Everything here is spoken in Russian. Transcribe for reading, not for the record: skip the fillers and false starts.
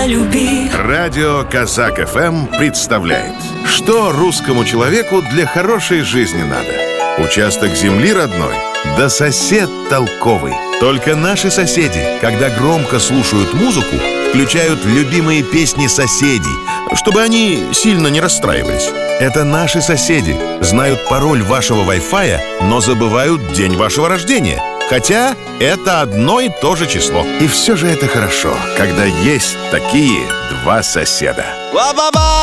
люби. Радио Казак ФМ представляет, что русскому человеку для хорошей жизни надо. Участок земли родной, да сосед толковый. Только наши соседи, когда громко слушают музыку, включают любимые песни соседей, чтобы они сильно не расстраивались. Это наши соседи знают пароль вашего Wi-Fi, но забывают день вашего рождения. Хотя это одно и то же число. И все же это хорошо, когда есть такие два соседа.